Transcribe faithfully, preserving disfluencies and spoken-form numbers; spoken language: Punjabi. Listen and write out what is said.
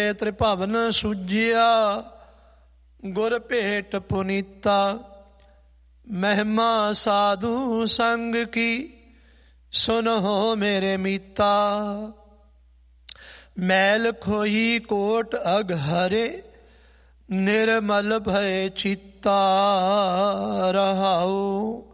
ਮੇਰੇ ਤ੍ਰਿਭਵਨ ਸੁਜਿਆ, ਗੁਰ ਭੇਟ ਪੁਨੀਤਾ। ਮਹਿਮਾ ਸਾਧੂ ਸੰਗ ਕੀ, ਸੁਨੋ ਮੇਰੇ ਮੀਤਾ। ਮੈਲ ਖੋਈ ਕੋਟ ਅਗਹਰੇ, ਨਿਰਮਲ ਭਏ ਚੀਤਾ। ਰਹਾਉ